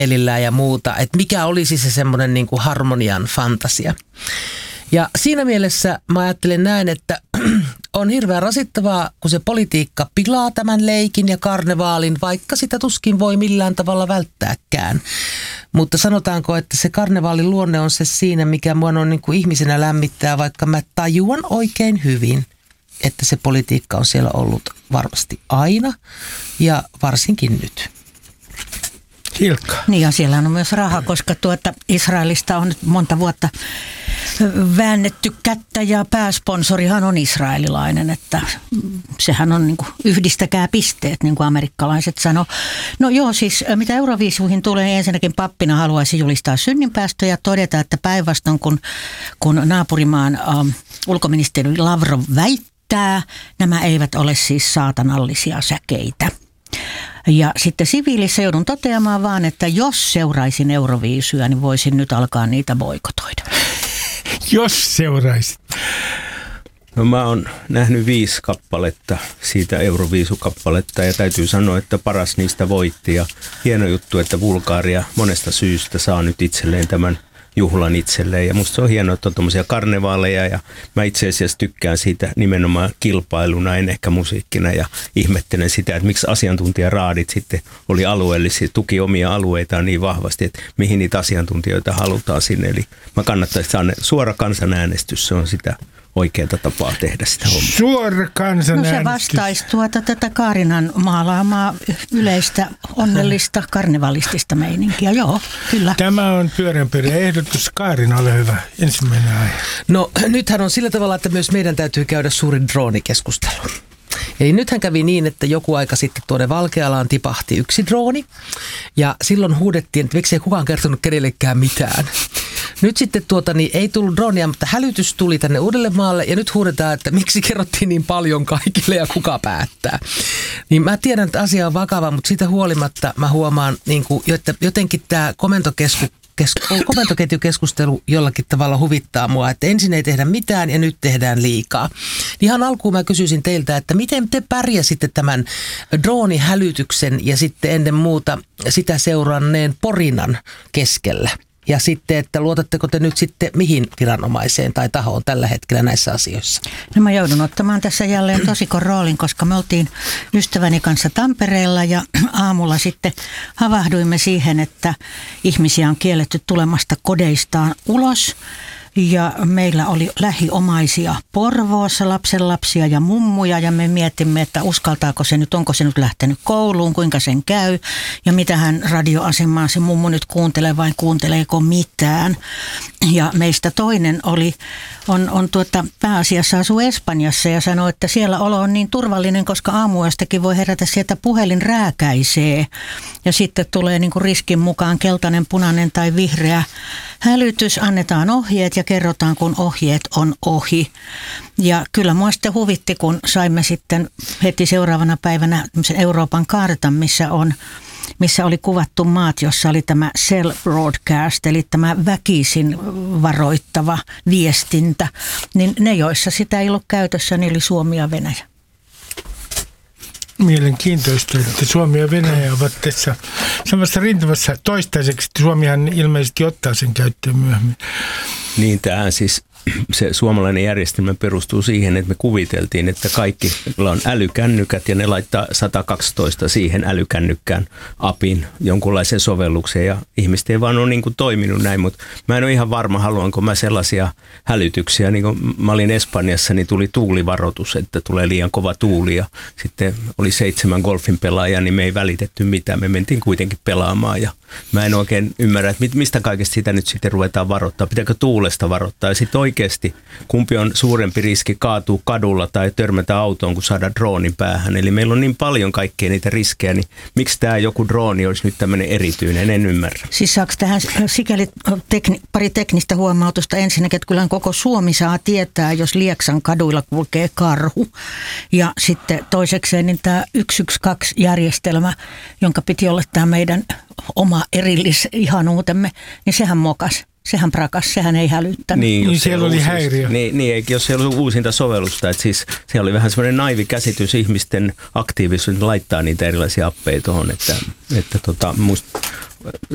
kielillään ja muuta, että mikä olisi se semmoinen niin kuin harmonian fantasia. Ja siinä mielessä mä ajattelen näin, että on hirveän rasittavaa, kun se politiikka pilaa tämän leikin ja karnevaalin, vaikka sitä tuskin voi millään tavalla välttääkään. Mutta sanotaanko, että se karnevaalin luonne on se siinä, mikä mua on niin kuin ihmisenä lämmittää, vaikka mä tajuan oikein hyvin, että se politiikka on siellä ollut varmasti aina ja varsinkin nyt. Hilkka. Niin ja siellä on myös raha, koska Israelista on nyt monta vuotta väännetty kättä ja pääsponsorihan on israelilainen, että sehän on niin kuin yhdistäkää pisteet, niin kuin amerikkalaiset sanoo. No joo, siis mitä Euroviisuihin tulee, niin ensinnäkin pappina haluaisin julistaa synninpäästö ja todeta, että päinvastoin kun naapurimaan ulkoministeri Lavrov väittää, nämä eivät ole siis saatanallisia säkeitä. Ja sitten siviilissä joudun toteamaan vaan, että jos seuraisin Euroviisuja, niin voisin nyt alkaa niitä boikotoida. Jos seuraisit. No mä oon nähnyt 5 kappaletta siitä Euroviisukappaletta ja täytyy sanoa, että paras niistä voitti. Ja hieno juttu, että Bulgaria monesta syystä saa nyt itselleen tämän juhlan itselleen. Ja musta se on hienoa, että on tommosia karnevaaleja ja mä itse asiassa tykkään siitä nimenomaan kilpailuna, en ehkä musiikkina ja ihmettelen sitä, että miksi asiantuntijaraadit sitten oli alueellisia, tuki omia alueitaan niin vahvasti, että mihin niitä asiantuntijoita halutaan sinne. Eli mä kannattaisin saada suora kansanäänestys, se on sitä oikeaa tapaa tehdä sitä hommaa. Suora kansanäänestys. No se vastaisi tätä Kaarinan maalaamaa yleistä onnellista karnevalistista meininkiä, joo, kyllä. Tämä on pyöränpyörä ehdotus. Kaarina, ole hyvä. Ensimmäinen aihe. No nythän on sillä tavalla, että myös meidän täytyy käydä suuri droonikeskustelu. Eli nythän kävi niin, että joku aika sitten tuonne Valkealaan tipahti yksi drooni ja silloin huudettiin, että miksi ei kukaan kertonut kenellekään mitään. Nyt sitten ei tullut droonia, mutta hälytys tuli tänne Uudellemaalle ja nyt huudetaan, että miksi kerrottiin niin paljon kaikille ja kuka päättää. Niin mä tiedän, että asia on vakava, mutta siitä huolimatta mä huomaan, että jotenkin tämä komentoketjukeskustelu jollakin tavalla huvittaa mua, että ensin ei tehdä mitään ja nyt tehdään liikaa. Ihan alkuun mä kysyisin teiltä, että miten te pärjäsitte tämän droonihälytyksen ja sitten ennen muuta sitä seuranneen porinan keskellä? Ja sitten, että luotatteko te nyt sitten mihin viranomaiseen tai tahoon tällä hetkellä näissä asioissa? No mä joudun ottamaan tässä jälleen tosikon roolin, koska me oltiin ystäväni kanssa Tampereella ja aamulla sitten havahduimme siihen, että ihmisiä on kielletty tulemasta kodeistaan ulos. Ja meillä oli lähiomaisia Porvoossa, lapsenlapsia ja mummuja ja me mietimme, että uskaltaako se nyt, onko se nyt lähtenyt kouluun, kuinka sen käy ja mitähän radioasemaa se mummu nyt kuuntelee vai kuunteleeko mitään. Ja meistä toinen on pääasiassa asuu Espanjassa ja sanoi, että siellä olo on niin turvallinen, koska aamuyöstäkin voi herätä sieltä puhelin rääkäisee ja sitten tulee niin kuin riskin mukaan keltainen, punainen tai vihreä hälytys, annetaan ohjeet ja kerrotaan, kun ohjeet on ohi. Ja kyllä mua sitten huvitti, kun saimme sitten heti seuraavana päivänä Euroopan kartan, missä oli kuvattu maat, jossa oli tämä cell broadcast, eli tämä väkisin varoittava viestintä. Niin ne, joissa sitä ei ollut käytössä, niin oli Suomi ja Venäjä. Mielenkiintoista, että Suomi ja Venäjä ovat tässä samassa rintamassa toistaiseksi. Suomihan ilmeisesti ottaa sen käyttöön myöhemmin. Niin, tähän siis se suomalainen järjestelmä perustuu siihen, että me kuviteltiin, että kaikki on älykännykät ja ne laittaa 112 siihen älykännykkään apin jonkunlaisen sovelluksen ja ihmiset ei vaan ole niin kuin toiminut näin, mutta mä en ole ihan varma, haluanko mä sellaisia hälytyksiä. Niin kuin mä olin Espanjassa, niin tuli tuulivaroitus, että tulee liian kova tuuli ja sitten oli 7 golfin pelaajaa, niin me ei välitetty mitään. Me mentiin kuitenkin pelaamaan ja mä en oikein ymmärrä, että mistä kaikesta sitä nyt sitten ruvetaan varoittaa. Pitääkö tuulesta varoittaa ja sitten oikeasti kumpi on suurempi riski kaatua kadulla tai törmätä autoon, kun saada droonin päähän. Eli meillä on niin paljon kaikkea niitä riskejä, niin miksi tämä joku drooni olisi nyt tämmöinen erityinen, en ymmärrä. Siis saako tähän sikäli pari teknistä huomautusta ensinnäkin, että kyllä koko Suomi saa tietää, jos Lieksan kaduilla kulkee karhu. Ja sitten toisekseen niin tämä 112-järjestelmä, jonka piti olla tämä meidän oma erillisihanuutemme, niin sehän mokas. Sehän prakas, sehän ei hälyttänyt. Niin siellä oli häiriö. Niin, jos siellä oli uusinta sovellusta, että siis siellä oli vähän semmoinen naivi käsitys ihmisten aktiivisuus, laittaa niitä erilaisia appeja tuohon, että musta